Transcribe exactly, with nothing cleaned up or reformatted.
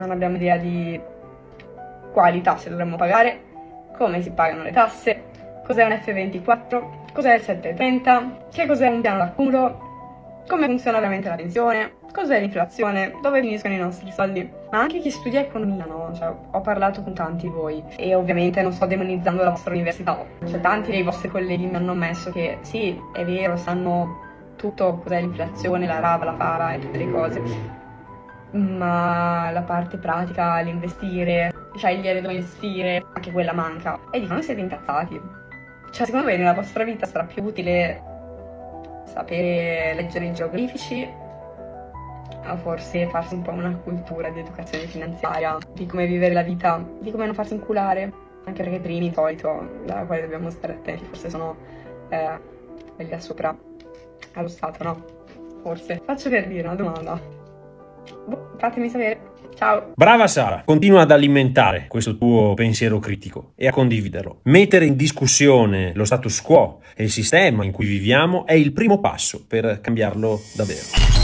non abbiamo idea di quali tasse dovremmo pagare, come si pagano le tasse, cos'è un F ventiquattro, cos'è il settecentotrenta, che cos'è un piano d'accumulo, come funziona veramente la pensione, cos'è l'inflazione, dove finiscono i nostri soldi. Ma anche chi studia economia, no? Cioè, ho parlato con tanti di voi e ovviamente non sto demonizzando la vostra università. Cioè, tanti dei vostri colleghi mi hanno ammesso che sì, è vero, sanno tutto cos'è l'inflazione, la rava, la fava e tutte le cose, ma la parte pratica, l'investire, scegliere dove investire, anche quella manca. E dicono, siete incazzati. Cioè, secondo me nella vostra vita sarà più utile sapere leggere i geografici, o forse farsi un po' una cultura di educazione finanziaria, di come vivere la vita, di come non farsi inculare, anche perché i primi, di solito, da quali dobbiamo stare attenti, forse sono eh, quelli là sopra allo Stato, no? Forse. Faccio per dire una domanda. Boh, fatemi sapere. Ciao! Brava Sara, continua ad alimentare questo tuo pensiero critico e a condividerlo. Mettere in discussione lo status quo e il sistema in cui viviamo è il primo passo per cambiarlo davvero.